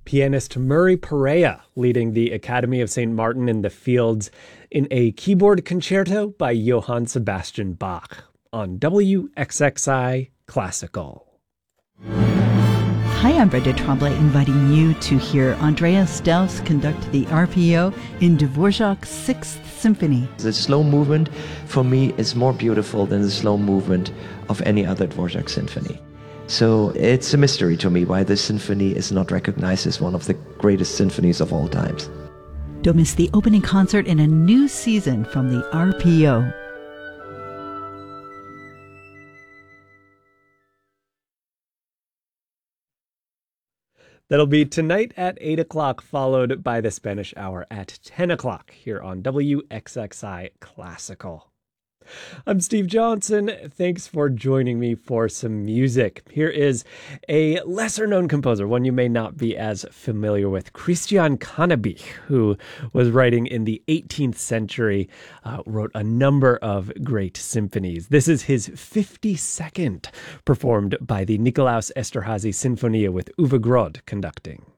Pianist Murray Perea leading the Academy of St. Martin in the Fields in a keyboard concerto by Johann Sebastian Bach on WXXI Classical. Hi, I'm Brenda Tremblay, inviting you to hear Andreas Strauss conduct the RPO in Dvorak's Sixth Symphony. The slow movement, for me, is more beautiful than the slow movement of any other Dvorak symphony. So it's a mystery to me why this symphony is not recognized as one of the greatest symphonies of all times. Don't miss the opening concert in a new season from the RPO. That'll be tonight at 8 o'clock, followed by the Spanish Hour at 10 o'clock here on WXXI Classical. I'm Steve Johnson. Thanks for joining me for some music. Here is a lesser-known composer, one you may not be as familiar with, Christian Cannabich, who was writing in the 18th century, wrote a number of great symphonies. This is his 52nd, performed by the Nikolaus Esterházy Sinfonia with Uwe Grod conducting.